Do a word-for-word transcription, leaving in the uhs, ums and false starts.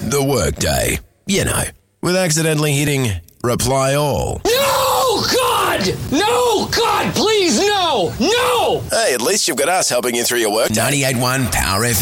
the workday. You know, with accidentally hitting reply all. No, God! No, God, please, no! No! Hey, at least you've got us helping you through your workday. ninety-eight point one Power F M.